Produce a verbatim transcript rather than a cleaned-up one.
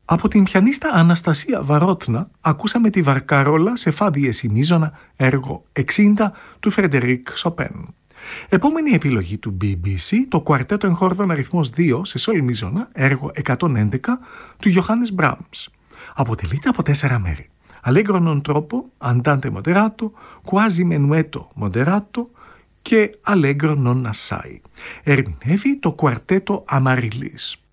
Από την πιανίστα Αναστασία Βαρότνα ακούσαμε τη Βαρκαρόλα σε φα δίεση μίζωνα, έργο εξήντα του Φρεντερίκ Σοπέν. Επόμενη επιλογή του μπι μπι σι, το κουαρτέτο εγχόρδων αριθμός δύο σε σολ μίζωνα, έργο εκατόν έντεκα του Γιωχάννης Μπράμς. Αποτελείται από τέσσερα μέρη. Allegro non troppo, andante moderato, quasi menuetto moderato και Allegro non assai. Ερμηνεύει το κουαρτέτο Αμαριλής.